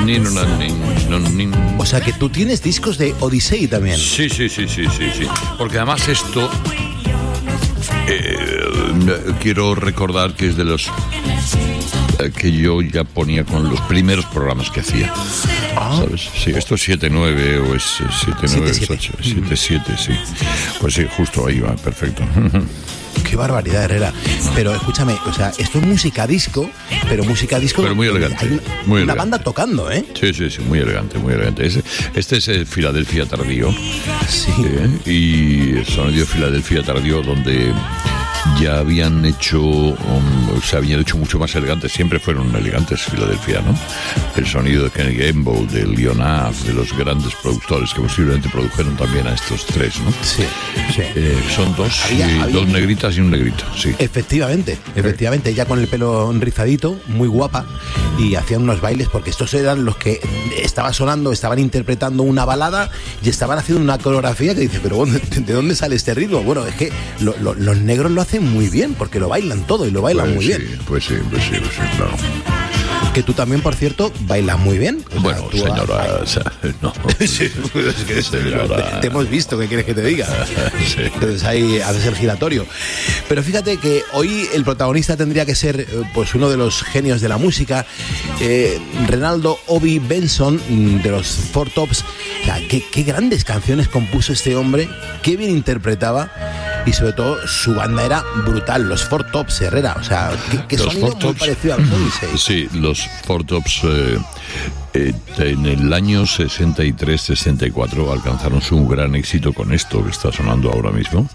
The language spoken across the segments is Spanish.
O sea que tú tienes discos de Odyssey también. Sí. Porque además esto quiero recordar que es de los que yo ya ponía con los primeros programas que hacía. ¿Sabes? Sí, esto es 7-9 o es 7-9, es 8, 7-7, sí. Pues sí, justo ahí va, perfecto. Qué barbaridad, Herrera. Pero escúchame, o sea, esto es música disco, pero música disco... Pero muy elegante. Hay muy una elegante. banda tocando, ¿eh? Sí, muy elegante, muy elegante. Este es el Filadelfia Tardío. Sí. Y el sonido de Filadelfia Tardío, donde ya habían hecho, se habían hecho mucho más elegantes. Siempre fueron elegantes Filadelfia, ¿no? El sonido de Kenny Gamble, de Leonard, de los grandes productores que posiblemente produjeron también a estos tres, ¿no? Sí. Son dos, dos negritas y un negrito, sí. Efectivamente, ella con el pelo rizadito, muy guapa, y hacían unos bailes, porque estos eran los que estaban interpretando una balada y estaban haciendo una coreografía que dice, pero bueno, ¿de dónde sale este ritmo? Bueno, es que los negros lo hacen muy bien, porque lo bailan todo y lo bailan muy bien. Pues sí, claro. Que tú también, por cierto, bailas muy bien. Bueno, señora, no. Sí, señora. Te hemos visto, ¿qué quieres que te diga? Sí. Entonces ahí haces el giratorio. Pero fíjate que hoy el protagonista tendría que ser pues uno de los genios de la música, Renaldo Obi Benson, de los Four Tops. O sea, qué grandes canciones compuso este hombre, qué bien interpretaba. Y sobre todo su banda era brutal, los Four Tops, Herrera, o sea, que sonido muy parecido a los Odyssey. Sí, los Four Tops en el año 63-64 alcanzaron un gran éxito con esto que está sonando ahora mismo.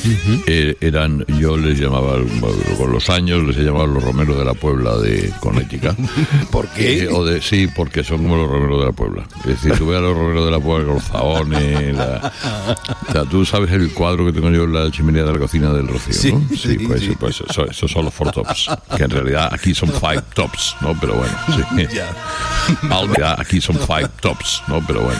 Yo les llamaba, con los años les he llamado los Romeros de la Puebla de Connecticut. ¿Por qué? Sí, porque son como los Romeros de la Puebla. Es decir, tú ves a los Romeros de la Puebla con los zahones, o sea, tú sabes el cuadro que tengo yo en la chimenea de la cocina del Rocío, ¿no? Sí, pues esos son los Four Tops, que en realidad aquí son Five Tops, ¿no? Pero bueno, sí. Aquí son Five Tops, ¿no? Pero bueno,